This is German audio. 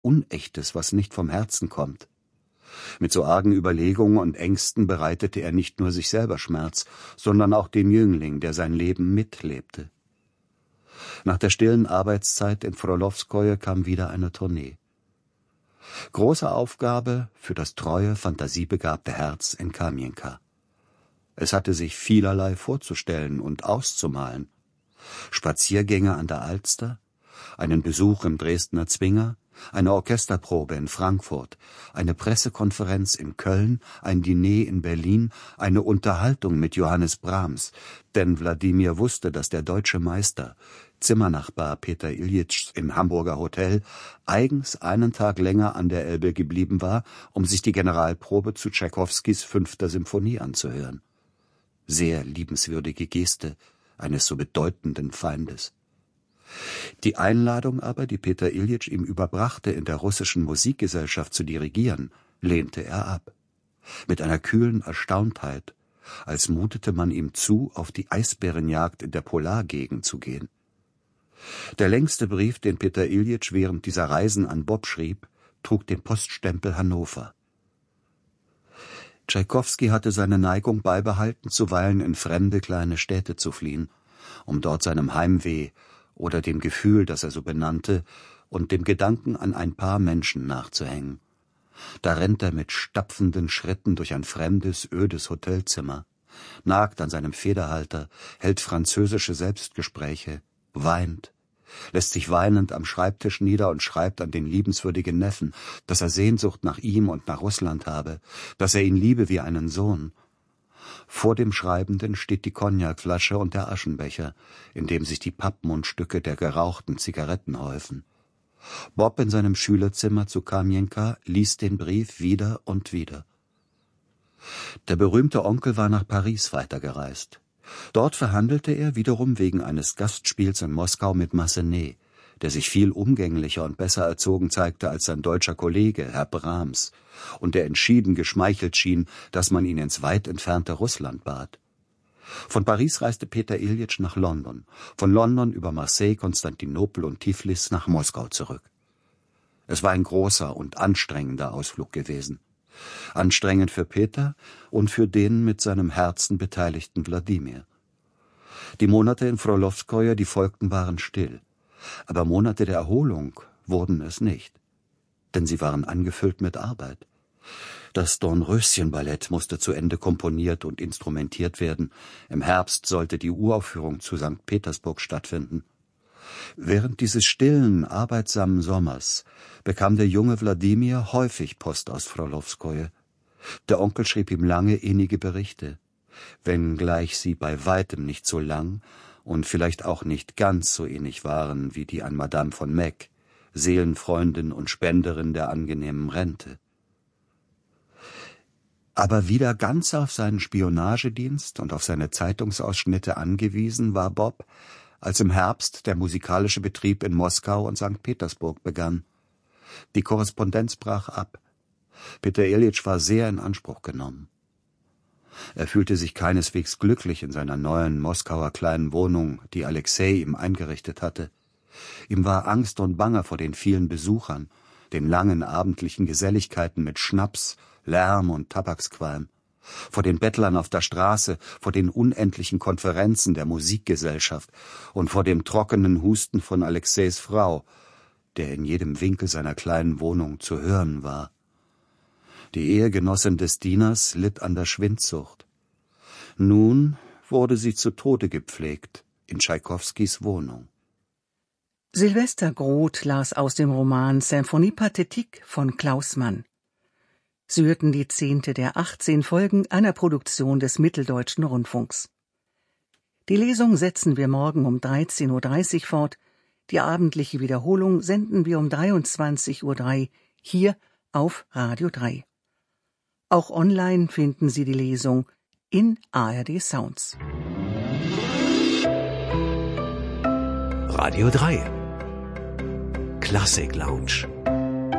Unechtes, was nicht vom Herzen kommt. Mit so argen Überlegungen und Ängsten bereitete er nicht nur sich selber Schmerz, sondern auch dem Jüngling, der sein Leben mitlebte. Nach der stillen Arbeitszeit in Frolowskoje kam wieder eine Tournee. Große Aufgabe für das treue, fantasiebegabte Herz in Kamienka. Es hatte sich vielerlei vorzustellen und auszumalen. Spaziergänge an der Alster, einen Besuch im Dresdner Zwinger, eine Orchesterprobe in Frankfurt, eine Pressekonferenz in Köln, ein Diner in Berlin, eine Unterhaltung mit Johannes Brahms, denn Wladimir wusste, dass der deutsche Meister, Zimmernachbar Peter Iljitschs im Hamburger Hotel, eigens einen Tag länger an der Elbe geblieben war, um sich die Generalprobe zu Tschaikowskis 5. Symphonie anzuhören. Sehr liebenswürdige Geste eines so bedeutenden Feindes. Die Einladung aber, die Peter Iljitsch ihm überbrachte, in der russischen Musikgesellschaft zu dirigieren, lehnte er ab. Mit einer kühlen Erstauntheit, als mutete man ihm zu, auf die Eisbärenjagd in der Polargegend zu gehen. Der längste Brief, den Peter Iljitsch während dieser Reisen an Bob schrieb, trug den Poststempel Hannover. Tschaikowski hatte seine Neigung beibehalten, zuweilen in fremde kleine Städte zu fliehen, um dort seinem Heimweh oder dem Gefühl, das er so benannte, und dem Gedanken an ein paar Menschen nachzuhängen. Da rennt er mit stapfenden Schritten durch ein fremdes, ödes Hotelzimmer, nagt an seinem Federhalter, hält französische Selbstgespräche, weint, lässt sich weinend am Schreibtisch nieder und schreibt an den liebenswürdigen Neffen, dass er Sehnsucht nach ihm und nach Russland habe, dass er ihn liebe wie einen Sohn. Vor dem Schreibenden steht die Cognacflasche und der Aschenbecher, in dem sich die Pappmundstücke der gerauchten Zigaretten häufen. Bob in seinem Schülerzimmer zu Kamienka liest den Brief wieder und wieder. Der berühmte Onkel war nach Paris weitergereist. Dort verhandelte er wiederum wegen eines Gastspiels in Moskau mit Massenet, der sich viel umgänglicher und besser erzogen zeigte als sein deutscher Kollege, Herr Brahms, und der entschieden geschmeichelt schien, dass man ihn ins weit entfernte Russland bat. Von Paris reiste Peter Iljitsch nach London, von London über Marseille, Konstantinopel und Tiflis nach Moskau zurück. Es war ein großer und anstrengender Ausflug gewesen. Anstrengend für Peter und für den mit seinem Herzen beteiligten Wladimir. Die Monate in Frolowskoje, die folgten, waren still. Aber Monate der Erholung wurden es nicht, denn sie waren angefüllt mit Arbeit. Das Dornröschen-Ballett musste zu Ende komponiert und instrumentiert werden. Im Herbst sollte die Uraufführung zu St. Petersburg stattfinden. Während dieses stillen, arbeitsamen Sommers bekam der junge Wladimir häufig Post aus Frolowskoje. Der Onkel schrieb ihm lange, innige Berichte, wenngleich sie bei weitem nicht so lang und vielleicht auch nicht ganz so innig waren wie die an Madame von Meck, Seelenfreundin und Spenderin der angenehmen Rente. Aber wieder ganz auf seinen Spionagedienst und auf seine Zeitungsausschnitte angewiesen war Bob, als im Herbst der musikalische Betrieb in Moskau und St. Petersburg begann. Die Korrespondenz brach ab. Peter Iljitsch war sehr in Anspruch genommen. Er fühlte sich keineswegs glücklich in seiner neuen Moskauer kleinen Wohnung, die Alexei ihm eingerichtet hatte. Ihm war Angst und Bange vor den vielen Besuchern, den langen abendlichen Geselligkeiten mit Schnaps, Lärm und Tabaksqualm, vor den Bettlern auf der Straße, vor den unendlichen Konferenzen der Musikgesellschaft und vor dem trockenen Husten von Alexeis Frau, der in jedem Winkel seiner kleinen Wohnung zu hören war. Die Ehegenossin des Dieners litt an der Schwindsucht. Nun wurde sie zu Tode gepflegt in Tschaikowskis Wohnung. Sylvester Groth las aus dem Roman Symphonie Pathétique von Klaus Mann. Sie hörten die 10. der 18 Folgen einer Produktion des Mitteldeutschen Rundfunks. Die Lesung setzen wir morgen um 13:30 Uhr fort. Die abendliche Wiederholung senden wir um 23:03 Uhr hier auf Radio 3. Auch online finden Sie die Lesung in ARD Sounds. Radio 3 Klassik Lounge.